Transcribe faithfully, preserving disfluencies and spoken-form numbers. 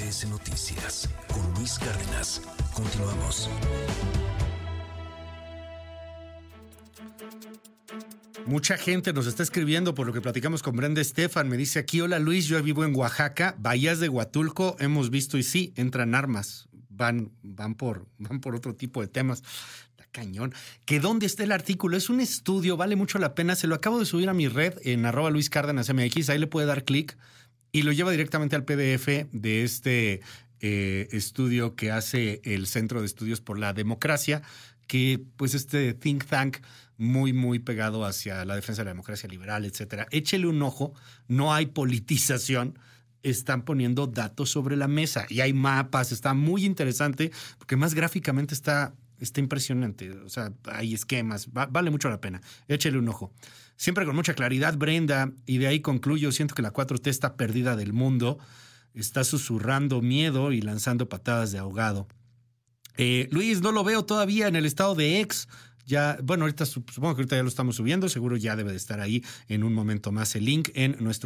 M B S Noticias con Luis Cárdenas. Continuamos. Mucha gente nos está escribiendo por lo que platicamos con Brenda Estefan. Me dice aquí, hola Luis, yo vivo en Oaxaca, Bahías de Huatulco, hemos visto y sí, entran armas, van, van, por, van por otro tipo de temas. La cañón. ¿Que dónde está el artículo? Es un estudio, vale mucho la pena, se lo acabo de subir a mi red en arroba Luis Cárdenas M X, ahí le puede dar clic y lo lleva directamente al P D F de este eh, estudio que hace el Centro de Estudios por la Democracia, que pues este think tank muy, muy pegado hacia la defensa de la democracia liberal, etcétera. Échele un ojo, no hay politización, están poniendo datos sobre la mesa y hay mapas, está muy interesante porque más gráficamente está, está impresionante, o sea, hay esquemas, va, vale mucho la pena, échele un ojo. Siempre con mucha claridad, Brenda, y de ahí concluyo, siento que la cuatro T está perdida del mundo, está susurrando miedo y lanzando patadas de ahogado. Eh, Luis, no lo veo todavía en el estado de X. Ya, bueno, ahorita supongo que ahorita ya lo estamos subiendo. Seguro ya debe de estar ahí en un momento más el link en nuestro